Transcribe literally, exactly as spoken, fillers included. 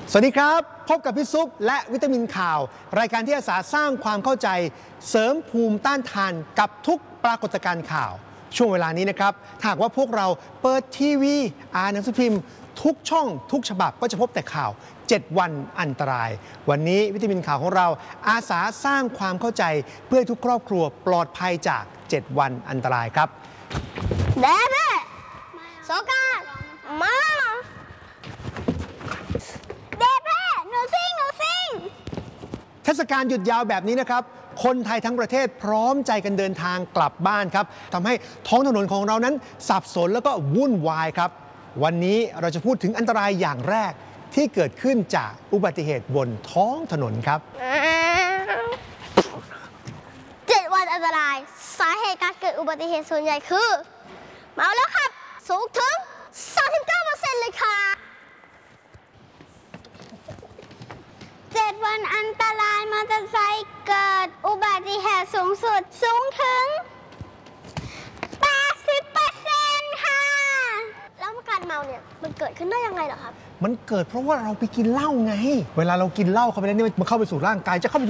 สวัสดีครับพบกับพี่ซุปและวิตามินข่าวรายการที่อาสาสร้างความเข้าใจเสริมภูมิต้านทานกับทุกปรากฏการณ์ข่าวช่วงเวลานี้นะครับหากว่าพวกเราเปิดทีวีอ่านหนังสือพิมพ์ทุกช่องทุกฉบับก็จะพบแต่ข่าวเจ็ดวันอันตรายวันนี้วิตามินข่าวของเราอาสาสร้างความเข้าใจเพื่อให้ทุกครอบครัวปลอดภัยจากเจ็ดวันอันตรายครับเด็กโซกามาเด็กหนูซิงหนูซิงเทศกาลหยุดยาวแบบนี้นะครับคนไทยทั้งประเทศพร้อมใจกันเดินทางกลับบ้านครับทำให้ท้องถนนของเรานั้นสับสนแล้วก็วุ่นวายครับวันนี้เราจะพูดถึงอันตรายอย่างแรกที่เกิดขึ้นจากอุบัติเหตุบนท้องถนนครับเจ็ดวันอันตรายสาเหตุการเกิดอุบัติเหตุส่วนใหญ่คือเมาแล้วครับสูงถึง สามสิบเก้าเปอร์เซ็นต์ เลยค่ะเจ็ดวันอันตรายมอเตอร์ไซค์เกิดอุบัติเหตุสูงสุดสูงถึง แปดสิบเปอร์เซ็นต์ ค่ะแล้วการเมาเนี่ยมันเกิดขึ้นได้ยังไงเหรอครับมันเกิดเพราะว่าเราไปกินเหล้าไงเวลาเรากินเหล้าเข้าไปแล้วเนี่ยมันเข้าไปสู่ร่างกายจะเข้าไป